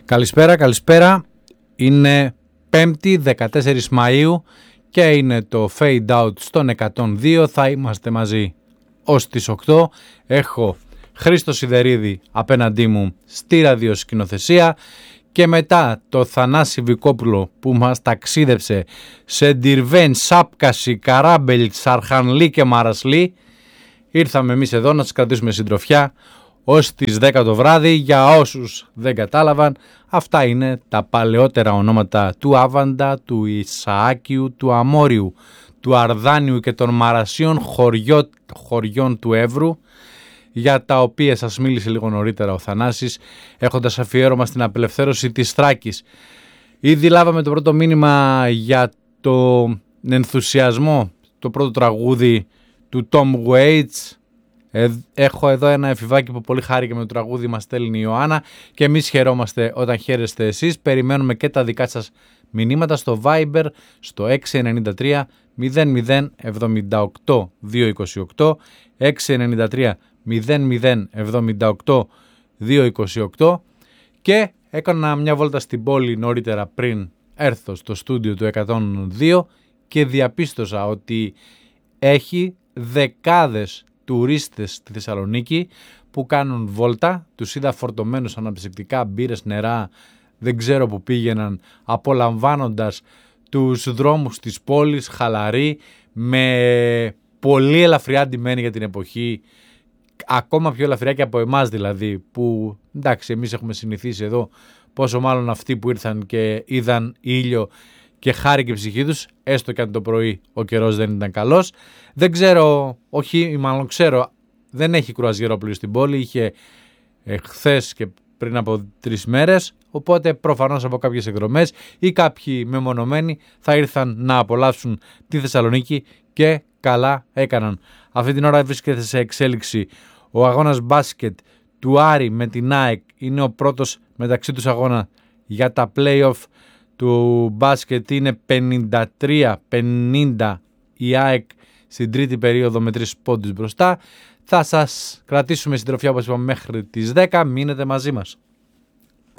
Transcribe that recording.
Καλησπέρα. Είναι 5η 14 Μαΐου και είναι το Fade Out στον 102. Θα είμαστε μαζί ως τις 8. Έχω Χρήστο Σιδερίδη απέναντί μου στη ραδιοσκηνοθεσία και μετά το Θανάση Βικόπουλο που μας ταξίδεψε σε Ντιρβέν, Σάπκαση, Καράμπελ, Σαρχανλή και Μαρασλή. Ήρθαμε εμείς εδώ να σας κρατήσουμε συντροφιά ως τις 10 το βράδυ. Για όσους δεν κατάλαβαν, αυτά είναι τα παλαιότερα ονόματα του Άβαντα, του Ισαάκιου, του Αμόριου, του Αρδάνιου και των Μαρασίων χωριών του Εύρου, για τα οποία σας μίλησε λίγο νωρίτερα ο Θανάσης, έχοντας αφιέρωμα στην απελευθέρωση της Θράκης. Ήδη λάβαμε το πρώτο μήνυμα για τον ενθουσιασμό, το πρώτο τραγούδι του Tom Waits. Έχω εδώ ένα εφηβάκι που πολύ χάρηκε με το τραγούδι, μας στέλνει η Ιωάννα, και εμείς χαιρόμαστε όταν χαίρεστε εσείς. Περιμένουμε και τα δικά σας μηνύματα στο Viber στο 693 0078 228 693 0078 228. Και έκανα μια βόλτα στην πόλη νωρίτερα πριν έρθω στο στούντιο του 102 και διαπίστωσα ότι έχει δεκάδες τουρίστες στη Θεσσαλονίκη που κάνουν βόλτα. Τους είδα φορτωμένους αναψυκτικά, μπύρες, νερά, δεν ξέρω που πήγαιναν, απολαμβάνοντας τους δρόμους της πόλης, χαλαροί, με πολύ ελαφριά ντυμένοι για την εποχή, ακόμα πιο ελαφριά και από εμάς δηλαδή, που εντάξει εμείς έχουμε συνηθίσει εδώ, πόσο μάλλον αυτοί που ήρθαν και είδαν ήλιο και χάρηκε η ψυχή τους, έστω και αν το πρωί ο καιρός δεν ήταν καλός. Δεν ξέρω, όχι μάλλον ξέρω, δεν έχει κρουαζιερόπλοιο στην πόλη, είχε χθες και πριν από 3 μέρες, οπότε προφανώς από κάποιες εκδρομές ή κάποιοι μεμονωμένοι θα ήρθαν να απολαύσουν τη Θεσσαλονίκη και καλά έκαναν. Αυτή την ώρα βρίσκεται σε εξέλιξη ο αγώνας μπάσκετ του Άρη με την ΑΕΚ. Είναι ο πρώτος μεταξύ τους αγώνα για τα play-off του μπάσκετ. Είναι 53-50 η ΑΕΚ στην τρίτη περίοδο με 3 πόντους μπροστά. Θα σας κρατήσουμε συντροφιά όπως είπαμε μέχρι τις 10. Μείνετε μαζί μας.